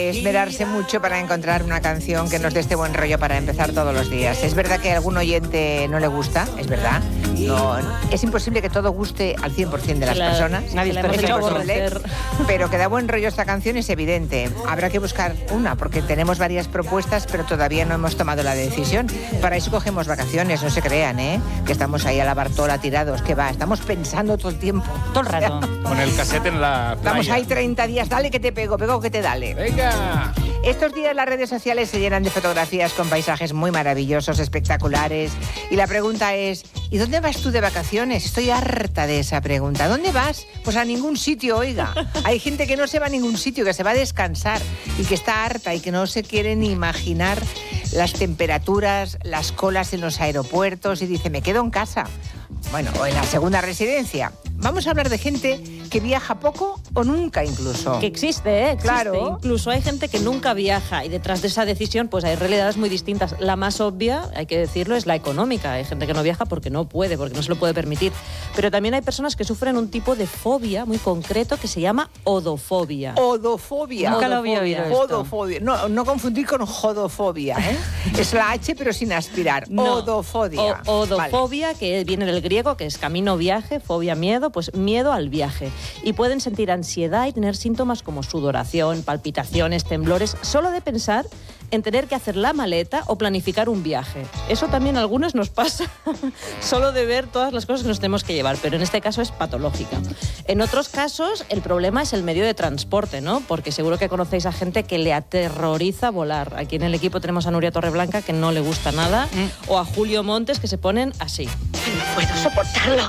Esmerarse mucho para encontrar una canción que nos dé este buen rollo para empezar todos los días. Es verdad que a algún oyente no le gusta, es verdad. No, es imposible que todo guste al 100% de las personas. Nadie es imposible, pero que da buen rollo esta canción es evidente. Habrá que buscar una, porque tenemos varias propuestas, pero todavía no hemos tomado la decisión. Para eso cogemos vacaciones, no se crean, que estamos ahí a la Bartola tirados, que va, estamos pensando todo el tiempo. Todo el rato. Con el casete en la playa. Estamos ahí 30 días, dale que te pego que te dale. ¡Venga! Estos días las redes sociales se llenan de fotografías con paisajes muy maravillosos, espectaculares. Y la pregunta es, ¿y dónde vas tú de vacaciones? Estoy harta de esa pregunta. ¿Dónde vas? Pues a ningún sitio, oiga. Hay gente que no se va a ningún sitio, que se va a descansar y que está harta y que no se quiere ni imaginar las temperaturas, las colas en los aeropuertos y dice, me quedo en casa. Bueno, o en la segunda residencia. Vamos a hablar de gente que viaja poco o nunca incluso. Que existe, existe. Claro. Incluso hay gente que nunca viaja y detrás de esa decisión pues hay realidades muy distintas. La más obvia, hay que decirlo, es la económica. Hay gente que no viaja porque no puede, porque no se lo puede permitir. Pero también hay personas que sufren un tipo de fobia muy concreto que se llama odofobia. Odofobia. Nunca lo había oído esto. Odofobia. No confundir con jodofobia, Es la H pero sin aspirar. No. Odofobia. Odofobia, vale. que viene del griego, que es camino, viaje, fobia, miedo, pues miedo al viaje. Y pueden sentir ansiedad y tener síntomas como sudoración, palpitaciones, temblores, solo de pensar en tener que hacer la maleta o planificar un viaje. Eso también a algunos nos pasa, solo de ver todas las cosas que nos tenemos que llevar, pero en este caso es patológica. En otros casos, el problema es el medio de transporte, ¿no? Porque seguro que conocéis a gente que le aterroriza volar. Aquí en el equipo tenemos a Nuria Torreblanca, que no le gusta nada, o a Julio Montes, que se ponen así. No puedo soportarlo.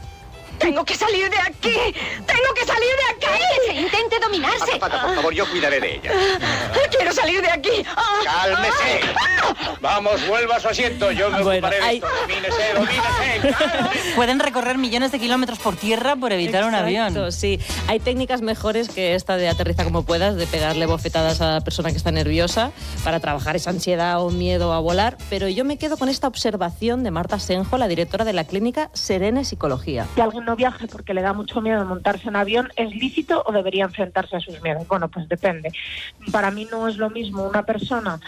¡Tengo que salir de aquí! ¡Tengo que salir de aquí! ¡Cálmese! Intente dominarse. Azafata, por favor, yo cuidaré de ella. ¡Quiero salir de aquí! ¡Cálmese! Vamos, vuelva a su asiento. Yo me ocuparé de esto. Domínese. ¡Cálmese! Pueden recorrer millones de kilómetros por tierra por evitar un avión. Sí. Hay técnicas mejores que esta de aterriza como puedas, de pegarle bofetadas a la persona que está nerviosa para trabajar esa ansiedad o miedo a volar. Pero yo me quedo con esta observación de Marta Senjo, la directora de la clínica Serene Psicología. Si alguien no viaje porque le da mucho miedo montarse en avión, ¿es lícito o debería enfrentarse a sus miedos? Bueno, pues depende. Para mí no es lo mismo una persona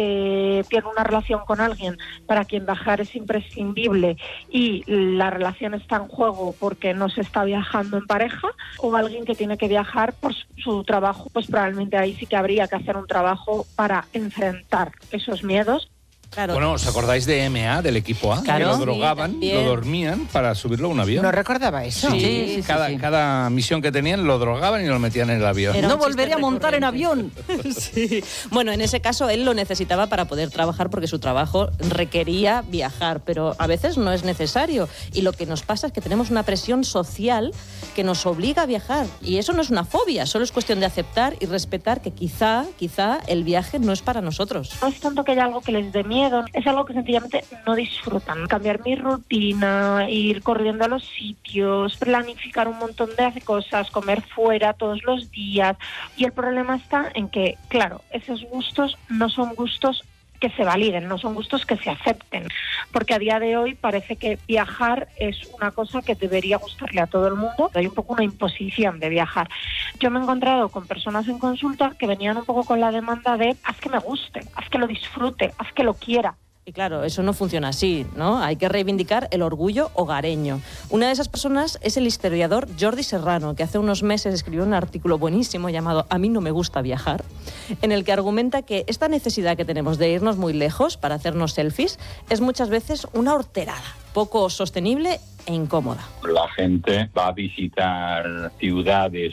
que tiene una relación con alguien para quien viajar es imprescindible y la relación está en juego porque no se está viajando en pareja, o alguien que tiene que viajar por su trabajo. Pues probablemente ahí sí que habría que hacer un trabajo para enfrentar esos miedos. Claro. Bueno, ¿os acordáis de MA, del equipo A? Claro. Que lo drogaban, Sí, lo dormían para subirlo a un avión. No recordaba eso. Sí. Cada misión que tenían lo drogaban y lo metían en el avión. Era No un chiste volveré a montar en recurrente. avión. Sí. Bueno, en ese caso él lo necesitaba para poder trabajar porque su trabajo requería viajar, pero a veces no es necesario. Y lo que nos pasa es que tenemos una presión social que nos obliga a viajar. Y eso no es una fobia, solo es cuestión de aceptar y respetar que quizá el viaje no es para nosotros. No es tanto que haya algo que les dé miedo, es algo que sencillamente no disfrutan. Cambiar mi rutina, ir corriendo a los sitios, planificar un montón de cosas, comer fuera todos los días. Y el problema está en que, claro, esos gustos no son gustos que se validen, no son gustos que se acepten, porque a día de hoy parece que viajar es una cosa que debería gustarle a todo el mundo. Hay un poco una imposición de viajar. Yo me he encontrado con personas en consulta que venían un poco con la demanda de haz que me guste, haz que lo disfrute, haz que lo quiera. Y claro, eso no funciona así, ¿no? Hay que reivindicar el orgullo hogareño. Una de esas personas es el historiador Jordi Serrano, que hace unos meses escribió un artículo buenísimo llamado A mí no me gusta viajar, en el que argumenta que esta necesidad que tenemos de irnos muy lejos para hacernos selfies es muchas veces una horterada, poco sostenible e incómoda. La gente va a visitar ciudades